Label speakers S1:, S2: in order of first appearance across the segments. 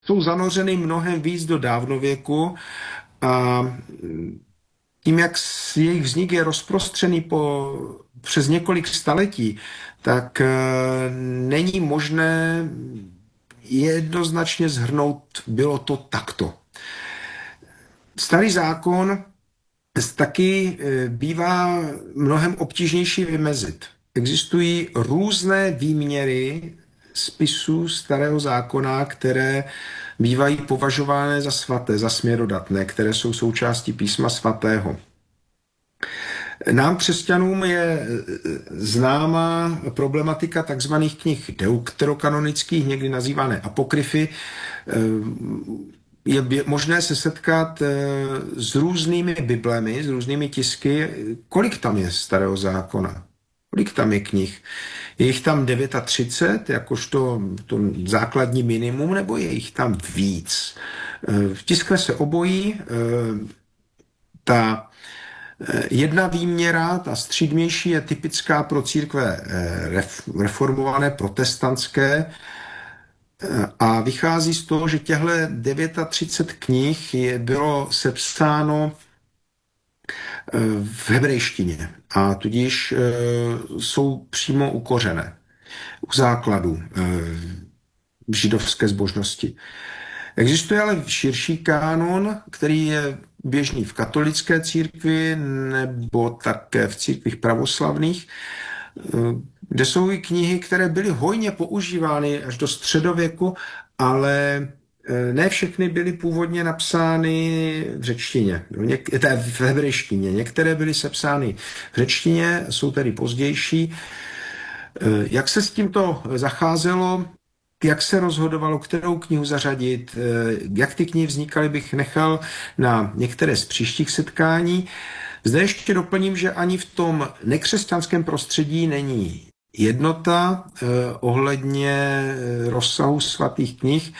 S1: jsou zanořeny mnohem víc do dávnověku a tím, jak jejich vznik je rozprostřený přes několik staletí, tak není možné jednoznačně shrnout, bylo to takto. Starý zákon taky bývá mnohem obtížnější vymezit. Existují různé výměry spisů Starého zákona, které bývají považovány za svaté, za směrodatné, které jsou součástí písma svatého. Nám křesťanům je známá problematika takzvaných knih deuterokanonických, někdy nazývané apokryfy. Je možné se setkat s různými biblemi, s různými tisky. Kolik tam je Starého zákona? Kolik tam je knih? Je jich tam 39, jakožto to základní minimum, nebo je jich tam víc? Tiskne se obojí. Ta jedna výměra, ta střídmější, je typická pro církve reformované, protestantské, a vychází z toho, že těchto 39 knih bylo sepsáno v hebrejštině a tudíž jsou přímo ukořené u základu židovské zbožnosti. Existuje ale širší kánon, který je běžný v katolické církvi nebo také v církvích pravoslavných, kde jsou i knihy, které byly hojně používány až do středověku, ale ne všechny byly původně napsány v řečtině, v hebrejštině. Některé byly sepsány v řečtině, jsou tedy pozdější. Jak se s tímto zacházelo, jak se rozhodovalo, kterou knihu zařadit, jak ty knihy vznikaly, bych nechal na některé z příštích setkání. Zde ještě doplním, že ani v tom nekřesťanském prostředí není jednota ohledně rozsahu svatých knih.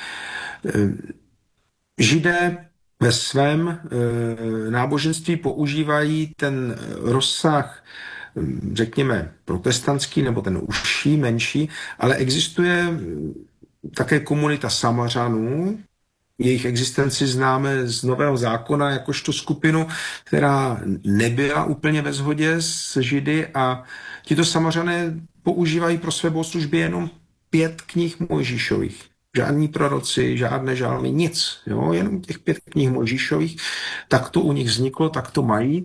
S1: Židé ve svém náboženství používají ten rozsah, řekněme, protestantský nebo ten užší, menší, ale existuje také komunita Samařanů. Jejich existenci známe z Nového zákona jakožto skupinu, která nebyla úplně ve shodě s Židy, a tito Samařané používají pro své bohoslužby jenom 5 knih Mojžíšových. Žádní proroci, žádné žalmy, nic. Jo? Jenom těch 5 knih Mojžíšových. Tak to u nich vzniklo, tak to mají.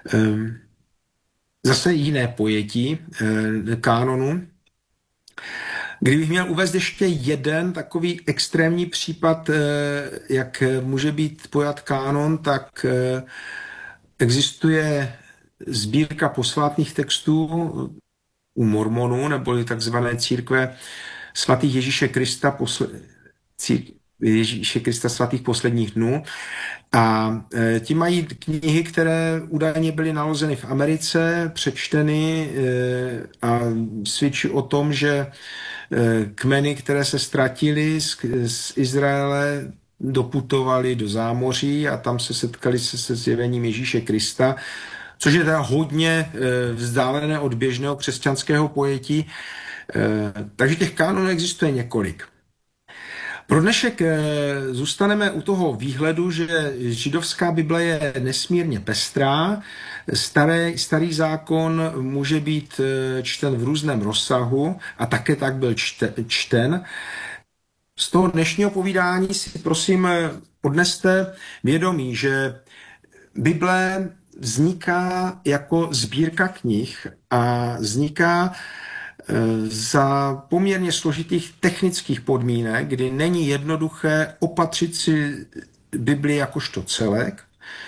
S1: Zase jiné pojetí kánonu. Kdybych měl uvést ještě jeden takový extrémní případ, jak může být pojat kánon, tak existuje sbírka posvátných textů u mormonů, neboli takzvané církve svatých Ježíše Krista, Ježíše Krista svatých posledních dnů. A ti mají knihy, které údajně byly nalozeny v Americe, přečteny a svědčí o tom, že kmeny, které se ztratily z Izraele, doputovali do zámoří a tam se setkali se zjevením Ježíše Krista, což je teda hodně vzdálené od běžného křesťanského pojetí. Takže těch kánonů existuje několik. Pro dnešek zůstaneme u toho výhledu, že židovská Bible je nesmírně pestrá. Starý zákon může být čten v různém rozsahu a také tak byl čten. Z toho dnešního povídání si prosím odneste vědomí, že Bible vzniká jako sbírka knih a vzniká za poměrně složitých technických podmínek, kdy není jednoduché opatřit si Bibli jakožto celek.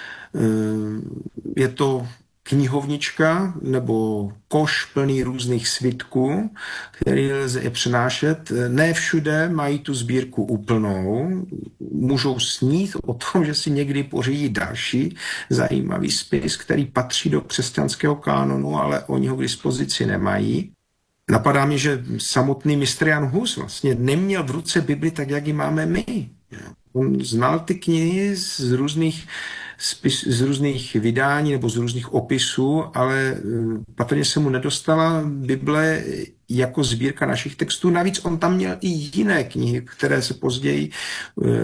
S1: Je to knihovnička nebo koš plný různých svitků, který lze je přenášet. Ne všude mají tu sbírku úplnou. Můžou snít o tom, že si někdy pořídí další zajímavý spis, který patří do křesťanského kánonu, ale oni ho k dispozici nemají. Napadá mě, že samotný mistr Jan Hus vlastně neměl v ruce Bibli tak, jak ji máme my. On znal ty knihy z různých z různých vydání nebo z různých opisů, ale patrně se mu nedostala Bible jako sbírka našich textů. Navíc on tam měl i jiné knihy, které se později